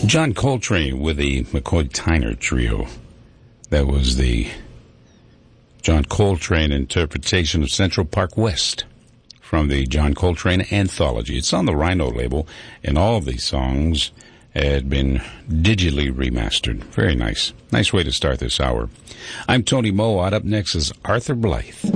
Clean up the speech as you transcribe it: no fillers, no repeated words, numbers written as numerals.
John Coltrane with the McCoy Tyner Trio. That was the John Coltrane interpretation of Central Park West from the John Coltrane Anthology. It's on the Rhino label, and all of these songs had been digitally remastered. Very nice. Nice way to start this hour. I'm Tony Mowat. Up next is Arthur Blythe.